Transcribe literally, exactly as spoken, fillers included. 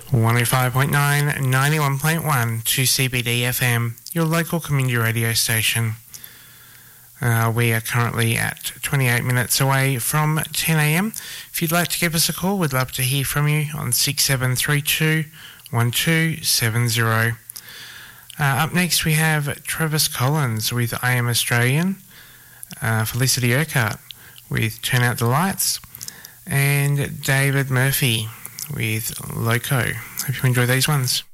one oh five point nine, ninety-one point one to C B D F M, your local community radio station. Uh, we are currently at twenty-eight minutes away from ten a m. If you'd like to give us a call, we'd love to hear from you on six seven three two, one two seven zero. Uh, up next we have Travis Collins with I Am Australian, uh, Felicity Urquhart with Turn Out the Lights, and David Murphy with Loco. Hope you enjoy these ones.